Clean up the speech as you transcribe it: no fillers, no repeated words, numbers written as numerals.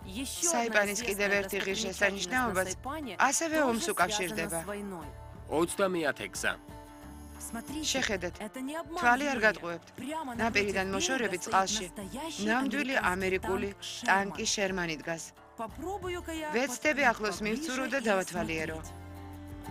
საიპანის კიდევ ერთი ღირსშესანიშნაობაც ასევე ომს უკავშირდება. 30 გზა. შეხედეთ, თვალი არ გატყუებთ. ნაპირიდან მოშორებით წყალში ნამდვილი ამერიკული ტანკი შერმანი დგას. ვეცდები ახლოს მივცურო და დავათვალიერო.